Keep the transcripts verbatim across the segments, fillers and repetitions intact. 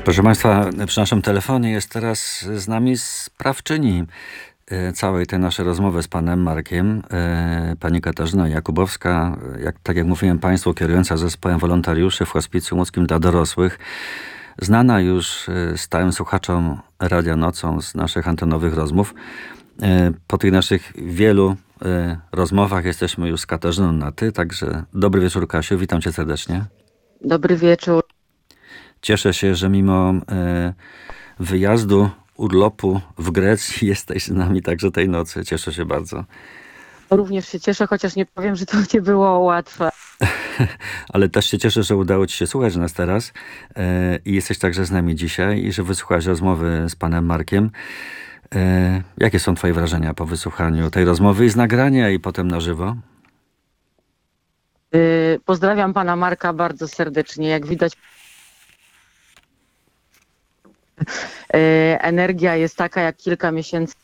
Proszę Państwa, przy naszym telefonie jest teraz z nami sprawczyni e, całej tej naszej rozmowy z panem Markiem, e, pani Katarzyna Jakubowska, jak, tak jak mówiłem Państwu, kierująca zespołem wolontariuszy w Hospicjum Łódzkim dla dorosłych, znana już e, stałym słuchaczom Radia Nocą z naszych antenowych rozmów. E, po tych naszych wielu e, rozmowach jesteśmy już z Katarzyną na ty, także dobry wieczór, Kasiu, witam cię serdecznie. Dobry wieczór. Cieszę się, że mimo e, wyjazdu, urlopu w Grecji jesteś z nami także tej nocy. Cieszę się bardzo. Również się cieszę, chociaż nie powiem, że to nie było łatwe. Ale też się cieszę, że udało ci się słuchać nas teraz e, i jesteś także z nami dzisiaj i że wysłuchałeś rozmowy z panem Markiem. E, jakie są twoje wrażenia po wysłuchaniu tej rozmowy i z nagrania i potem na żywo? Yy, pozdrawiam pana Marka bardzo serdecznie. Jak widać, yy, energia jest taka jak kilka miesięcy.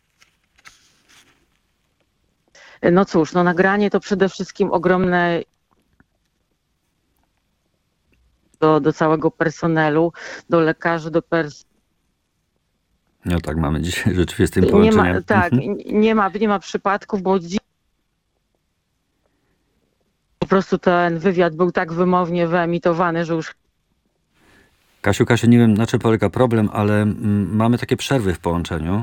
No cóż, no nagranie to przede wszystkim ogromne do, do całego personelu, do lekarzy, do pers. No tak, mamy dzisiaj rzeczywiście z tym Nie połączeniem. ma, tak, Mhm. nie ma, nie ma przypadków, bo dzi- po prostu ten wywiad był tak wymownie wyemitowany, że już Kasiu, Kasiu, nie wiem na czym polega problem, ale mm, mamy takie przerwy w połączeniu.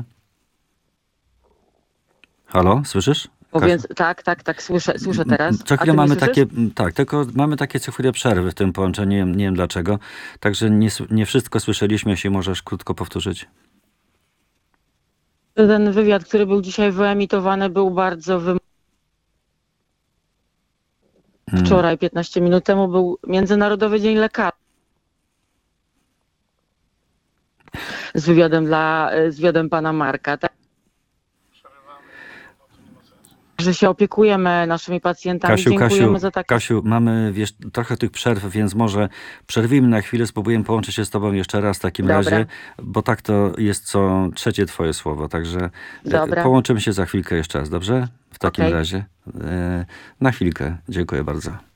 Halo, słyszysz? Kasiu? Więc tak, tak, tak, słyszę, słyszę teraz. Co A chwilę ty mnie mamy słyszysz? takie, m, tak, tylko mamy takie co chwilę przerwy w tym połączeniu, nie wiem, nie wiem dlaczego. Także nie, s- nie wszystko słyszeliśmy, jeśli możesz krótko powtórzyć. Ten wywiad, który był dzisiaj wyemitowany, był bardzo wym... Mm. Wczoraj, piętnaście minut temu, był Międzynarodowy Dzień Lekarzy. Z wywiadem dla, z wywiadem pana Marka. Tak? Że się opiekujemy naszymi pacjentami. Kasiu, Dziękujemy Kasiu, za takie... Kasiu, mamy wiesz, trochę tych przerw, więc może przerwijmy na chwilę, spróbujemy połączyć się z tobą jeszcze raz w takim Dobra. razie, bo tak to jest co trzecie twoje słowo, także e, Dobra. połączymy się za chwilkę jeszcze raz, dobrze? W takim Okej. razie e, na chwilkę. Dziękuję bardzo.